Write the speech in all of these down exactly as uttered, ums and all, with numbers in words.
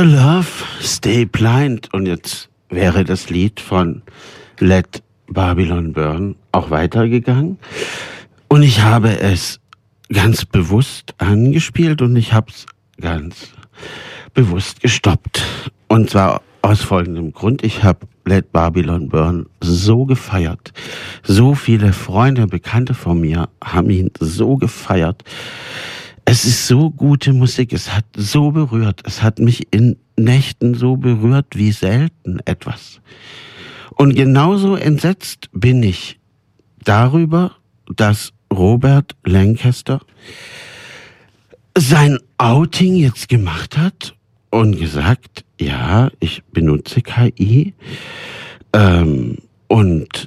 Better Love, Stay Blind. Und jetzt wäre das Lied von Let Babylon Burn auch weitergegangen. Und ich habe es ganz bewusst angespielt und ich habe es ganz bewusst gestoppt. Und zwar aus folgendem Grund. Ich habe Let Babylon Burn so gefeiert. So viele Freunde, Bekannte von mir haben ihn so gefeiert. Es ist so gute Musik, es hat so berührt, es hat mich in Nächten so berührt wie selten etwas. Und genauso entsetzt bin ich darüber, dass Robert Lancaster sein Outing jetzt gemacht hat und gesagt, ja, ich benutze K I ähm, und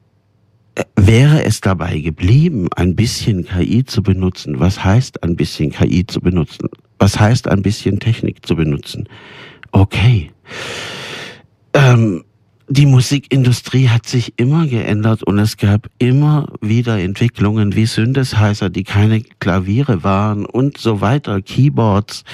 wäre es dabei geblieben, ein bisschen K I zu benutzen? Was heißt ein bisschen K I zu benutzen? Was heißt ein bisschen Technik zu benutzen? Okay. Ähm, die Musikindustrie hat sich immer geändert und es gab immer wieder Entwicklungen wie Synthesizer, die keine Klaviere waren und so weiter, Keyboards,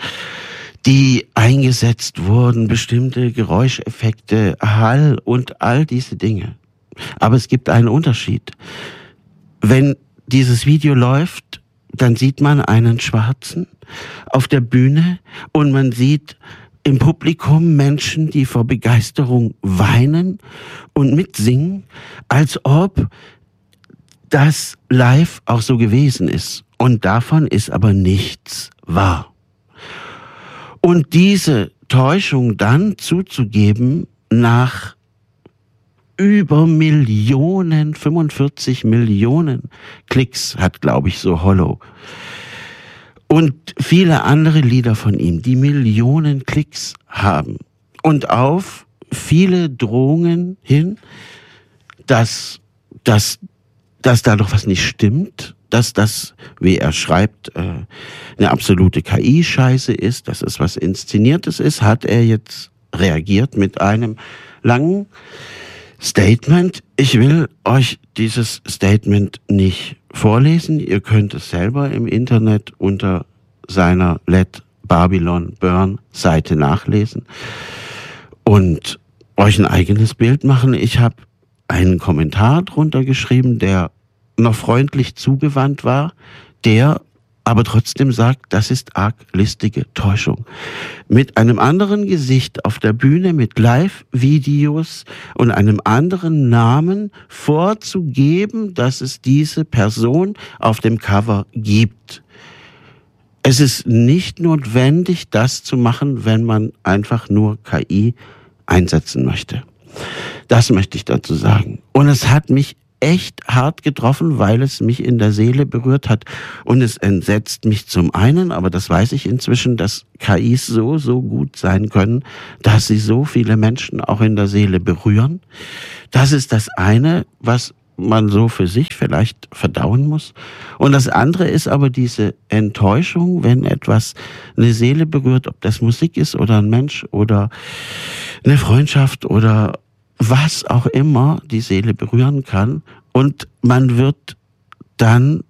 die eingesetzt wurden, bestimmte Geräuscheffekte, Hall und all diese Dinge. Aber es gibt einen Unterschied. Wenn dieses Video läuft, dann sieht man einen Schwarzen auf der Bühne und man sieht im Publikum Menschen, die vor Begeisterung weinen und mitsingen, als ob das live auch so gewesen ist. Und davon ist aber nichts wahr. Und diese Täuschung dann zuzugeben nach über Millionen, fünfundvierzig Millionen Klicks hat, glaube ich, so Hollow. Und viele andere Lieder von ihm, die Millionen Klicks haben. Und auf viele Drohungen hin, dass, dass, dass da doch was nicht stimmt, dass das, wie er schreibt, eine absolute K I-Scheiße ist, dass es was Inszeniertes ist, hat er jetzt reagiert mit einem langen Statement. Ich will euch dieses Statement nicht vorlesen. Ihr könnt es selber im Internet unter seiner Let Babylon Burn Seite nachlesen und euch ein eigenes Bild machen. Ich habe einen Kommentar drunter geschrieben, der noch freundlich zugewandt war, der aber trotzdem sagt, das ist arg listige Täuschung. Mit einem anderen Gesicht auf der Bühne, mit Live-Videos und einem anderen Namen vorzugeben, dass es diese Person auf dem Cover gibt. Es ist nicht notwendig, das zu machen, wenn man einfach nur K I einsetzen möchte. Das möchte ich dazu sagen. Und es hat mich echt hart getroffen, weil es mich in der Seele berührt hat. Und es entsetzt mich zum einen, aber das weiß ich inzwischen, dass K Is so, so gut sein können, dass sie so viele Menschen auch in der Seele berühren. Das ist das eine, was man so für sich vielleicht verdauen muss. Und das andere ist aber diese Enttäuschung, wenn etwas eine Seele berührt, ob das Musik ist oder ein Mensch oder eine Freundschaft oder was auch immer die Seele berühren kann, und man wird dann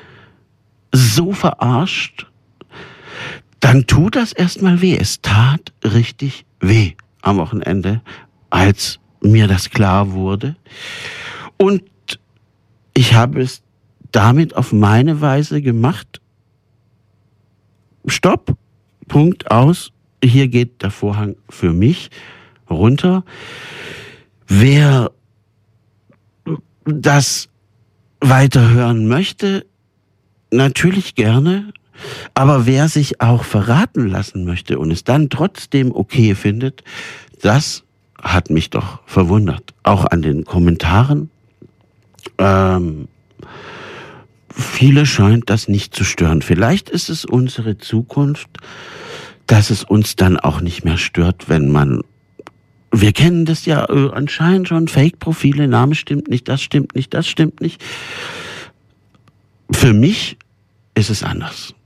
so verarscht, dann tut das erstmal weh. Es tat richtig weh am Wochenende, als mir das klar wurde. Und ich habe es damit auf meine Weise gemacht. Stopp, Punkt, aus. Hier geht der Vorhang für mich runter. Wer das weiterhören möchte, natürlich gerne, aber wer sich auch verraten lassen möchte und es dann trotzdem okay findet, das hat mich doch verwundert. Auch an den Kommentaren. Ähm, viele scheint das nicht zu stören. Vielleicht ist es unsere Zukunft, dass es uns dann auch nicht mehr stört, wenn man Wir kennen das ja äh, anscheinend schon, Fake-Profile, Name stimmt nicht, das stimmt nicht, das stimmt nicht. Für mich ist es anders.